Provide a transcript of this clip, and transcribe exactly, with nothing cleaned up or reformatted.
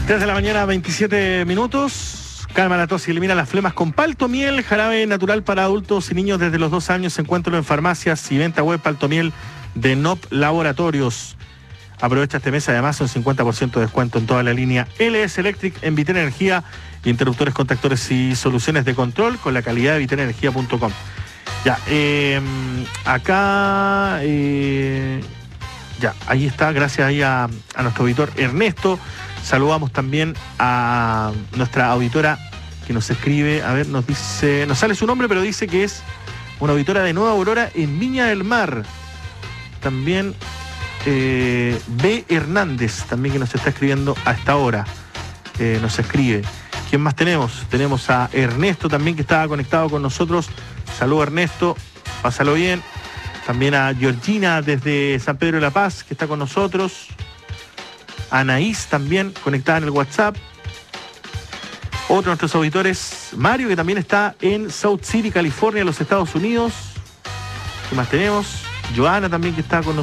tres de la mañana, veintisiete minutos. Calma la tos y elimina las flemas con Paltomiel, jarabe natural para adultos y niños desde los dos años. Encuéntralo en farmacias y venta web. Paltomiel de N O P Laboratorios. Aprovecha este mes además un cincuenta por ciento de descuento en toda la línea L S Electric en Vitena Energía, interruptores, contactores y soluciones de control con la calidad de vitena energía punto com. Ya, eh, acá, eh, ya, ahí está, gracias ahí a, a nuestro auditor Ernesto. Saludamos también a nuestra auditora que nos escribe, a ver, nos dice, nos sale su nombre, pero dice que es una auditora de Nueva Aurora en Viña del Mar. También eh, B. Hernández, también que nos está escribiendo a esta hora, eh, nos escribe. ¿Quién más tenemos? Tenemos a Ernesto también que estaba conectado con nosotros. Saludos Ernesto, pásalo bien. También a Georgina desde San Pedro de la Paz que está con nosotros. Anaís también conectada en el WhatsApp. Otro de nuestros auditores, Mario, que también está en South City, California, los Estados Unidos. ¿Qué más tenemos? Joana también que está con nosotros.